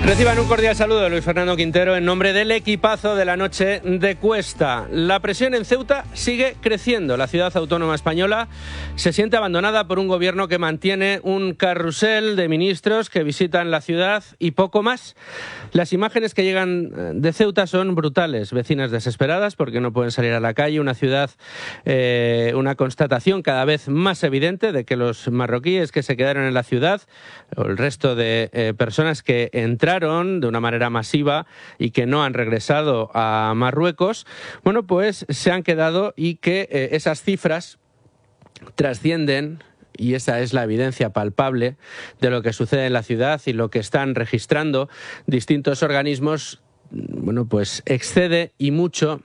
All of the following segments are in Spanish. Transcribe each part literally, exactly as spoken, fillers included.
Reciban un cordial saludo de Luis Fernando Quintero en nombre del equipazo de la noche de Cuesta. La presión en Ceuta sigue creciendo. La ciudad autónoma española se siente abandonada por un gobierno que mantiene un carrusel de ministros que visitan la ciudad y poco más. Las imágenes que llegan de Ceuta son brutales. Vecinas desesperadas porque no pueden salir a la calle. Una ciudad, eh, una constatación cada vez más evidente de que los marroquíes que se quedaron en la ciudad, o el resto de eh, personas que entraron de una manera masiva y que no han regresado a Marruecos, bueno, pues se han quedado y que eh, esas cifras trascienden, y esa es la evidencia palpable de lo que sucede en la ciudad y lo que están registrando distintos organismos, bueno, pues excede y mucho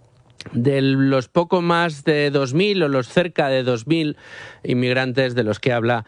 de los poco más de dos mil o los cerca de dos mil inmigrantes de los que habla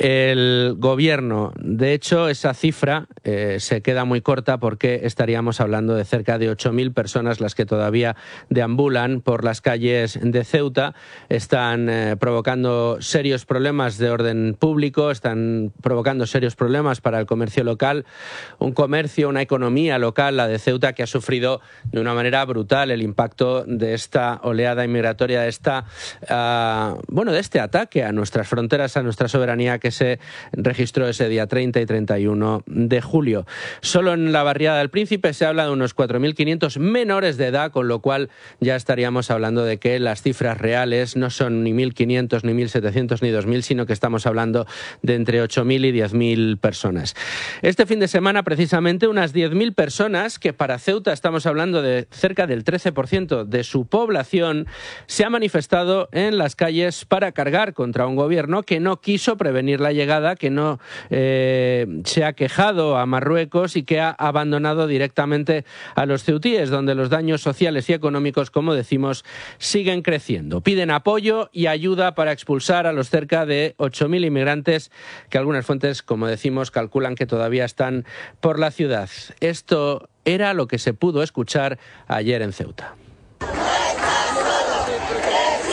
el gobierno. De hecho, esa cifra eh, se queda muy corta porque estaríamos hablando de cerca de ocho mil personas las que todavía deambulan por las calles de Ceuta. Están eh, provocando serios problemas de orden público, están provocando serios problemas para el comercio local, un comercio, una economía local, la de Ceuta, que ha sufrido de una manera brutal el impacto de de esta oleada inmigratoria, de esta uh, bueno, de este ataque a nuestras fronteras, a nuestra soberanía que se registró ese día treinta y treinta y uno de julio. Solo en la barriada del Príncipe se habla de unos cuatro mil quinientos menores de edad, con lo cual ya estaríamos hablando de que las cifras reales no son ni mil quinientos, ni mil setecientos, ni dos mil, sino que estamos hablando de entre ocho mil y diez mil personas. Este fin de semana, precisamente, unas diez mil personas, que para Ceuta estamos hablando de cerca del trece por ciento de su población, se ha manifestado en las calles para cargar contra un gobierno que no quiso prevenir la llegada, que no eh, se ha quejado a Marruecos y que ha abandonado directamente a los ceutíes, donde los daños sociales y económicos, como decimos, siguen creciendo. Piden apoyo y ayuda para expulsar a los cerca de ocho mil inmigrantes que algunas fuentes, como decimos, calculan que todavía están por la ciudad. Esto era lo que se pudo escuchar ayer en Ceuta.